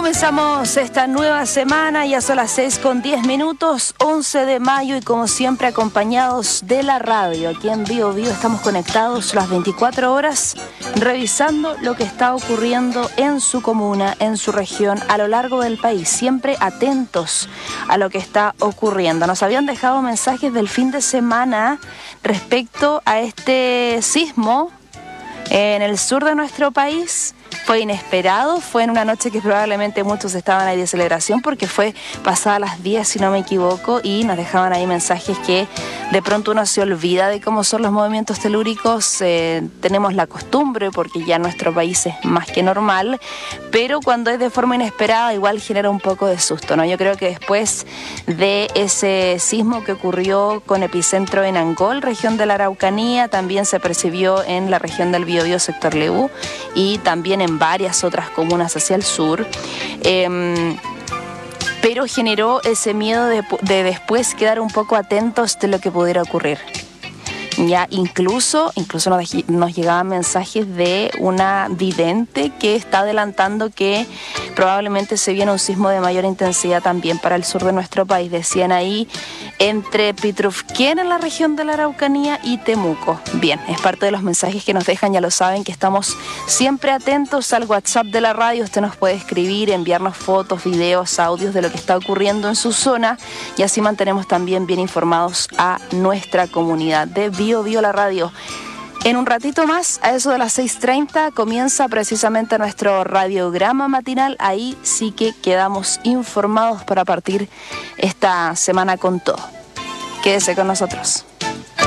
Comenzamos esta nueva semana, ya son las 6:10, 11 de mayo y como siempre acompañados de la radio. Aquí en Bio Bio estamos conectados las 24 horas revisando lo que está ocurriendo en su comuna, en su región, a lo largo del país, siempre atentos a lo que está ocurriendo. Nos habían dejado mensajes del fin de semana respecto a este sismo en el sur de nuestro país. Fue inesperado, fue en una noche que probablemente muchos estaban ahí de celebración porque fue pasada las 10 si no me equivoco, y nos dejaban ahí mensajes que de pronto uno se olvida de cómo son los movimientos telúricos. Tenemos la costumbre porque ya nuestro país es más que normal, pero cuando es de forma inesperada igual genera un poco de susto, ¿no? Yo creo que después de ese sismo que ocurrió con epicentro en Angol, región de la Araucanía, también se percibió en la región del Biobío, sector Lebu, y también en varias otras comunas hacia el sur, pero generó ese miedo de después quedar un poco atentos de lo que pudiera ocurrir. Ya incluso nos llegaban mensajes de una vidente que está adelantando que probablemente se viene un sismo de mayor intensidad también para el sur de nuestro país. Decían ahí entre Pitrufquén en la región de la Araucanía y Temuco. Bien, es parte de los mensajes que nos dejan, ya lo saben, que estamos siempre atentos al WhatsApp de la radio. Usted nos puede escribir, enviarnos fotos, videos, audios de lo que está ocurriendo en su zona y así mantenemos también bien informados a nuestra comunidad de Bio Bio la radio. En un ratito más, a eso de las 6:30, comienza precisamente nuestro radiograma matinal. Ahí sí que quedamos informados para partir esta semana con todo. Quédese con nosotros.